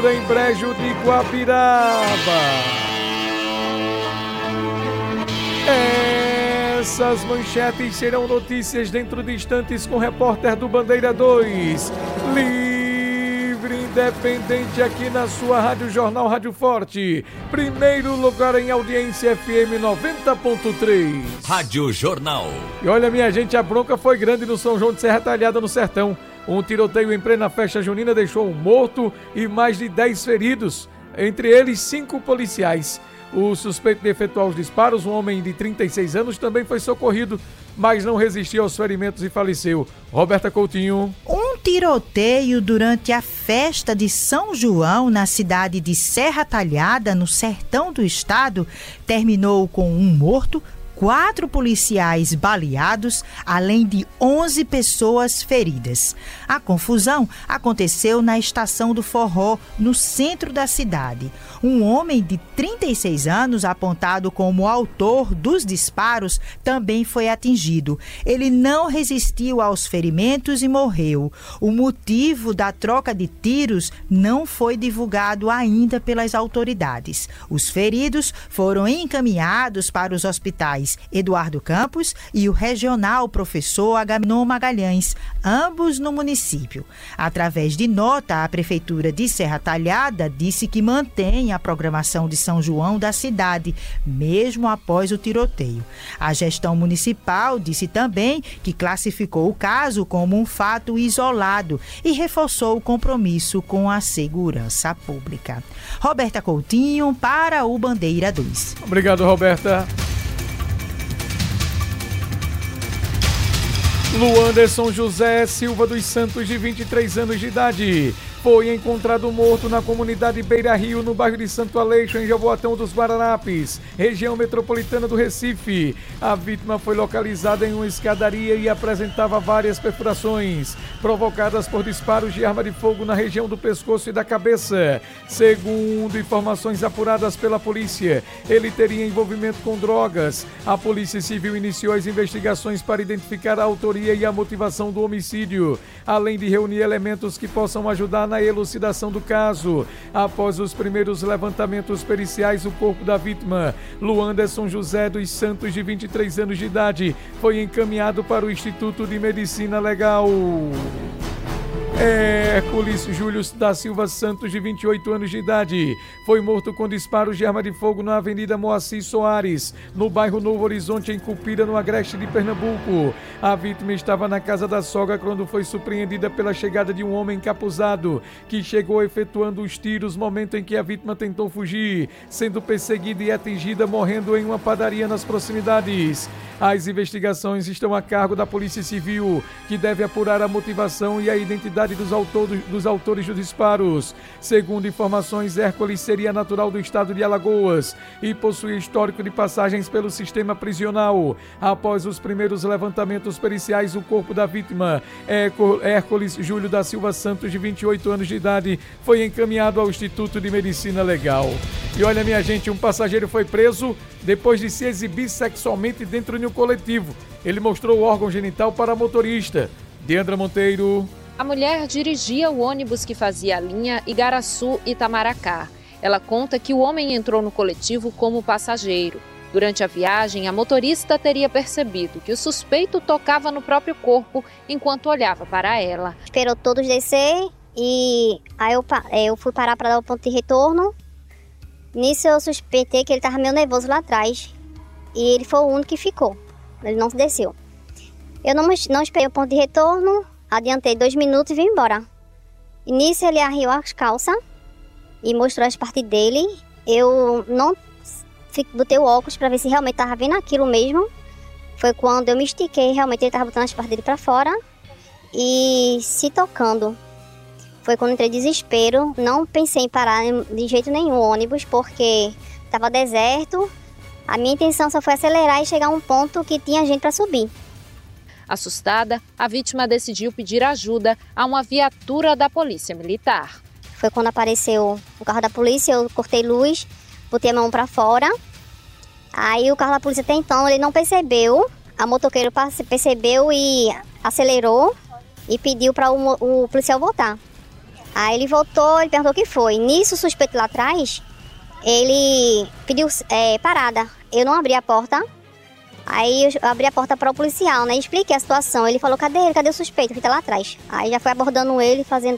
viatura em Brejo de Guabiraba. Essas manchetes serão notícias dentro de instantes com o repórter do Bandeira 2. Livre, independente aqui na sua Rádio Jornal Rádio Forte. Primeiro lugar em audiência, FM 90.3. Rádio Jornal. E olha, minha gente, a bronca foi grande no São João de Serra Talhada, no Sertão. Um tiroteio em plena festa junina deixou um morto e mais de 10 feridos, entre eles 5 policiais. O suspeito de efetuar os disparos, um homem de 36 anos, também foi socorrido, mas não resistiu aos ferimentos e faleceu. Roberta Coutinho. Um tiroteio durante a festa de São João na cidade de Serra Talhada, no sertão do estado, terminou com um morto, 4 policiais baleados, além de 11 pessoas feridas. A confusão aconteceu na estação do Forró, no centro da cidade. Um homem de 36 anos, apontado como autor dos disparos, também foi atingido. Ele não resistiu aos ferimentos e morreu. O motivo da troca de tiros não foi divulgado ainda pelas autoridades. Os feridos foram encaminhados para os hospitais Eduardo Campos e o regional Professor Agamenon Magalhães, ambos no município. Através de nota, a Prefeitura de Serra Talhada disse que mantém a programação de São João da cidade, mesmo após o tiroteio. A gestão municipal disse também que classificou o caso como um fato isolado e reforçou o compromisso com a segurança pública. Roberta Coutinho para o Bandeira 2. Obrigado, Roberta. Luanderson José Silva dos Santos, de 23 anos de idade, foi encontrado morto na comunidade Beira Rio, no bairro de Santo Aleixo, em Jaboatão dos Guararapes, região metropolitana do Recife. A vítima foi localizada em uma escadaria e apresentava várias perfurações, provocadas por disparos de arma de fogo na região do pescoço e da cabeça. Segundo informações apuradas pela polícia, ele teria envolvimento com drogas. A Polícia Civil iniciou as investigações para identificar a autoria e a motivação do homicídio, além de reunir elementos que possam ajudar na elucidação do caso. Após os primeiros levantamentos periciais, o corpo da vítima, Luanderson José dos Santos, de 23 anos de idade, foi encaminhado para o Instituto de Medicina Legal. Hércules Júlio da Silva Santos, de 28 anos de idade, foi morto com disparos de arma de fogo na Avenida Moacir Soares, no bairro Novo Horizonte, em Cupira, no Agreste de Pernambuco. A vítima estava na casa da sogra quando foi surpreendida pela chegada de um homem encapuzado, que chegou efetuando os tiros, momento em que a vítima tentou fugir, sendo perseguida e atingida, morrendo em uma padaria nas proximidades. As investigações estão a cargo da Polícia Civil, que deve apurar a motivação e a identidade dos autores dos disparos. Segundo informações, Hércules seria natural do estado de Alagoas e possui histórico de passagens pelo sistema prisional. Após os primeiros levantamentos periciais, o corpo da vítima, Hércules Júlio da Silva Santos, de 28 anos de idade, foi encaminhado ao Instituto de Medicina Legal. E olha, minha gente, um passageiro foi preso depois de se exibir sexualmente dentro de um coletivo. Ele mostrou o órgão genital para a motorista. Deandra Monteiro. A mulher dirigia o ônibus que fazia a linha Igaraçu-Itamaracá. Ela conta que o homem entrou no coletivo como passageiro. Durante a viagem, a motorista teria percebido que o suspeito tocava no próprio corpo enquanto olhava para ela. Esperou todos descer e aí eu fui parar para dar o ponto de retorno. Nisso eu suspeitei que ele estava meio nervoso lá atrás e ele foi o único que ficou. Ele não desceu. Eu não esperei o ponto de retorno, adiantei 2 minutos e vim embora. E nisso ele arriou as calças e mostrou as partes dele. Eu não botei o óculos para ver se realmente estava vendo aquilo mesmo. Foi quando eu me estiquei, realmente ele estava botando as partes dele para fora e se tocando. Foi quando entrei em desespero, não pensei em parar de jeito nenhum o ônibus, porque estava deserto. A minha intenção só foi acelerar e chegar a um ponto que tinha gente para subir. Assustada, a vítima decidiu pedir ajuda a uma viatura da Polícia Militar. Foi quando apareceu o carro da polícia, eu cortei luz, botei a mão para fora. Aí o carro da polícia até então ele não percebeu, a motoqueiro percebeu e acelerou e pediu para o policial voltar. Aí ele voltou, ele perguntou o que foi. Nisso, o suspeito lá atrás, ele pediu parada. Eu não abri a porta. Aí eu abri a porta para o policial, né? Expliquei a situação. Ele falou, cadê ele? Cadê o suspeito? Fica lá atrás. Aí já foi abordando ele, fazendo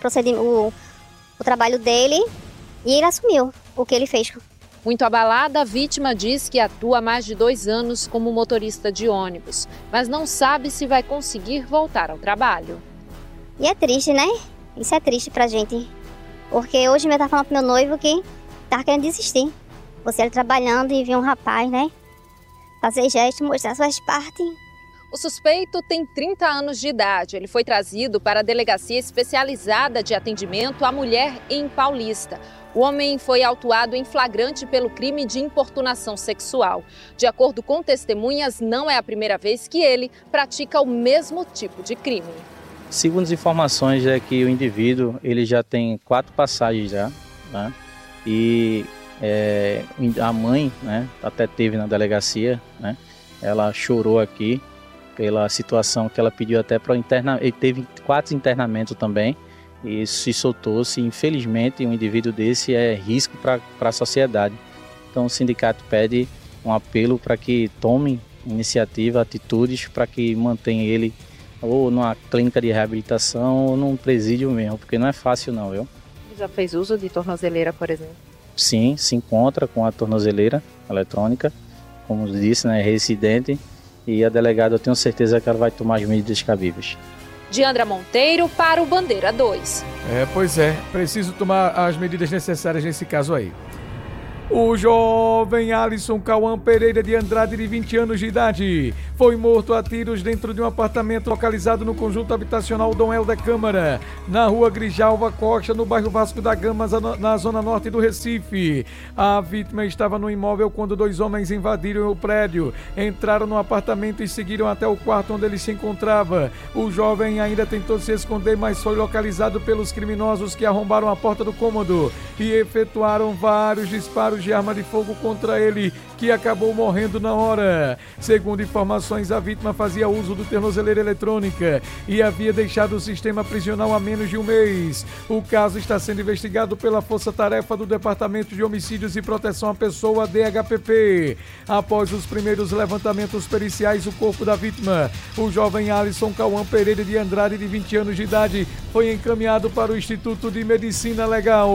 o trabalho dele. E ele assumiu o que ele fez. Muito abalada, a vítima diz que atua há mais de 2 anos como motorista de ônibus, mas não sabe se vai conseguir voltar ao trabalho. E é triste, né? Isso é triste pra gente. Porque hoje eu tava falando pro meu noivo que tava querendo desistir. Você ali trabalhando e ver um rapaz, né? Fazer gesto, mostrar suas partes. O suspeito tem 30 anos de idade. Ele foi trazido para a delegacia especializada de atendimento à mulher em Paulista. O homem foi autuado em flagrante pelo crime de importunação sexual. De acordo com testemunhas, não é a primeira vez que ele pratica o mesmo tipo de crime. Segundo as informações, é que o indivíduo ele já tem 4 passagens já, né? E a mãe, né, até teve na delegacia, né? Ela chorou aqui pela situação que ela pediu até para internar. Ele teve 4 internamentos também e se soltou-se. Infelizmente, um indivíduo desse é risco para a sociedade. Então, o sindicato pede um apelo para que tomem iniciativa, atitudes para que mantenha ele ou numa clínica de reabilitação ou num presídio mesmo, porque não é fácil não, viu? Já fez uso de tornozeleira, por exemplo? Sim, se encontra com a tornozeleira eletrônica, como disse, né, residente, e a delegada eu tenho certeza que ela vai tomar as medidas cabíveis. Diandra Monteiro para o Bandeira 2. Pois é, preciso tomar as medidas necessárias nesse caso aí. O jovem Alisson Cauã Pereira de Andrade, de 20 anos de idade, foi morto a tiros dentro de um apartamento localizado no conjunto habitacional Dom Helder Câmara, na rua Grijalva Costa, no bairro Vasco da Gama, na zona norte do Recife. A vítima estava no imóvel quando 2 homens invadiram o prédio, entraram no apartamento e seguiram até o quarto onde ele se encontrava. O jovem ainda tentou se esconder, mas foi localizado pelos criminosos, que arrombaram a porta do cômodo e efetuaram vários disparos de arma de fogo contra ele, que acabou morrendo na hora. Segundo informações, a vítima fazia uso do tornozeleira eletrônica e havia deixado o sistema prisional há menos de 1 mês. O caso está sendo investigado pela Força Tarefa do Departamento de Homicídios e Proteção à Pessoa, DHPP. Após os primeiros levantamentos periciais, o corpo da vítima, o jovem Alisson Cauã Pereira de Andrade, de 20 anos de idade, foi encaminhado para o Instituto de Medicina Legal.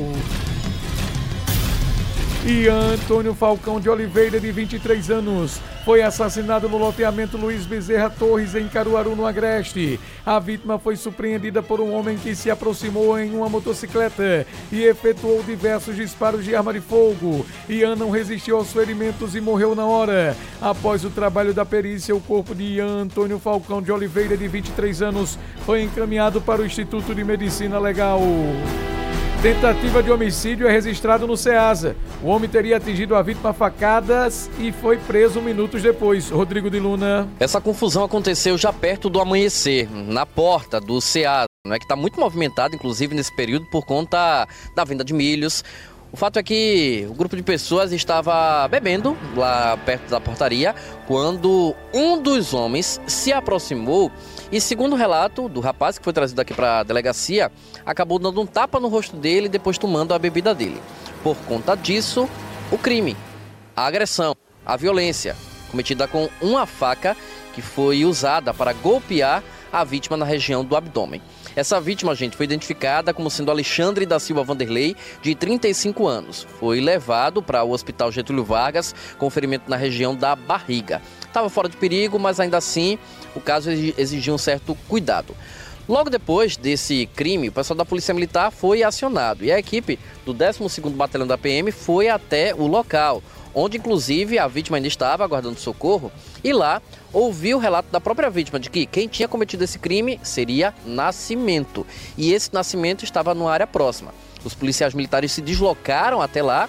E Antônio Falcão de Oliveira, de 23 anos, foi assassinado no loteamento Luiz Bezerra Torres, em Caruaru, no Agreste. A vítima foi surpreendida por um homem que se aproximou em uma motocicleta e efetuou diversos disparos de arma de fogo. Ian não resistiu aos ferimentos e morreu na hora. Após o trabalho da perícia, o corpo de Ian Antônio Falcão de Oliveira, de 23 anos, foi encaminhado para o Instituto de Medicina Legal. Tentativa de homicídio é registrado no Ceasa. O homem teria atingido a vítima a facadas e foi preso minutos depois. Rodrigo de Luna. Essa confusão aconteceu já perto do amanhecer, na porta do Ceasa, que está muito movimentado, inclusive, nesse período, por conta da venda de milhos. O fato é que o grupo de pessoas estava bebendo lá perto da portaria quando um dos homens se aproximou e, segundo o relato do rapaz que foi trazido aqui para a delegacia, acabou dando um tapa no rosto dele e depois tomando a bebida dele. Por conta disso, o crime, a agressão, a violência cometida com uma faca que foi usada para golpear a vítima na região do abdômen. Essa vítima, gente, foi identificada como sendo Alexandre da Silva Vanderlei, de 35 anos. Foi levado para o Hospital Getúlio Vargas com ferimento na região da barriga. Estava fora de perigo, mas ainda assim o caso exigia um certo cuidado. Logo depois desse crime, o pessoal da Polícia Militar foi acionado e a equipe do 12º Batalhão da PM foi até o local, onde inclusive a vítima ainda estava aguardando socorro, e lá ouviu o relato da própria vítima de que quem tinha cometido esse crime seria Nascimento, e esse Nascimento estava numa área próxima. Os policiais militares se deslocaram até lá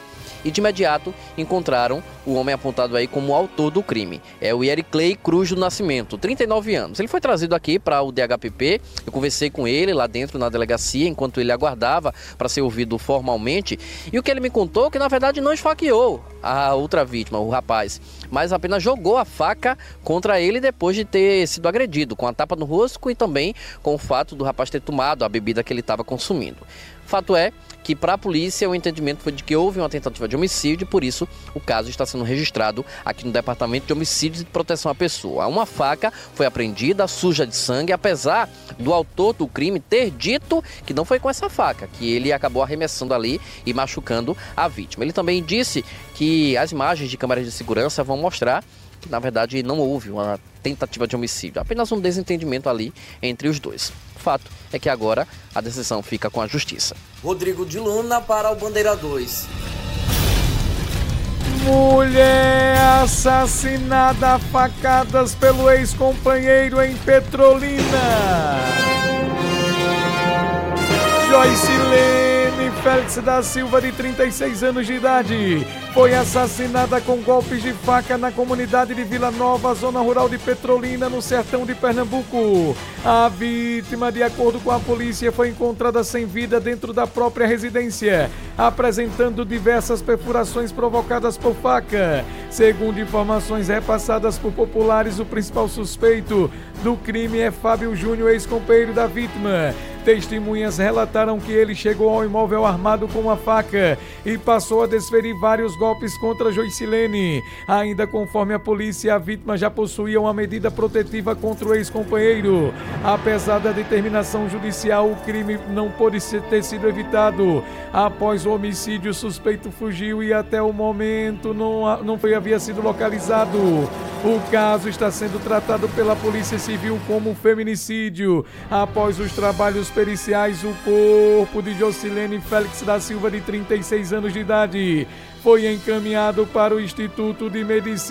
e de imediato encontraram o homem apontado aí como autor do crime. É o Yericley Cruz do Nascimento, 39 anos. Ele foi trazido aqui para o DHPP, eu conversei com ele lá dentro na delegacia, enquanto ele aguardava para ser ouvido formalmente, e o que ele me contou é que na verdade não esfaqueou a outra vítima, o rapaz, mas apenas jogou a faca contra ele depois de ter sido agredido, com a tapa no rosto e também com o fato do rapaz ter tomado a bebida que ele estava consumindo. Fato é que para a polícia o entendimento foi de que houve uma tentativa de homicídio e por isso o caso está sendo registrado aqui no Departamento de Homicídios e de Proteção à Pessoa. Uma faca foi apreendida, suja de sangue, apesar do autor do crime ter dito que não foi com essa faca, que ele acabou arremessando ali e machucando a vítima. Ele também disse que as imagens de câmeras de segurança vão mostrar que na verdade não houve uma tentativa de homicídio, apenas um desentendimento ali entre os dois. O fato é que agora a decisão fica com a justiça. Rodrigo de Luna para o Bandeira 2. Mulher assassinada a facadas pelo ex-companheiro em Petrolina. Joicilene Félix da Silva, de 36 anos de idade, foi assassinada com golpes de faca na comunidade de Vila Nova, zona rural de Petrolina, no sertão de Pernambuco. A vítima, de acordo com a polícia, foi encontrada sem vida dentro da própria residência, apresentando diversas perfurações provocadas por faca. Segundo informações repassadas por populares, o principal suspeito do crime é Fábio Júnior, ex-companheiro da vítima. Testemunhas relataram que ele chegou ao imóvel armado com uma faca e passou a desferir vários golpes contra Joicilene. Ainda conforme a polícia, a vítima já possuía uma medida protetiva contra o ex-companheiro. Apesar da determinação judicial, o crime não pôde ter sido evitado. Após o homicídio, o suspeito fugiu e até o momento não havia sido localizado. O caso está sendo tratado pela Polícia Civil como feminicídio. Após os trabalhos periciais, o corpo de Joicilene Félix da Silva, de 36 anos de idade, foi encaminhado para o Instituto de Medicina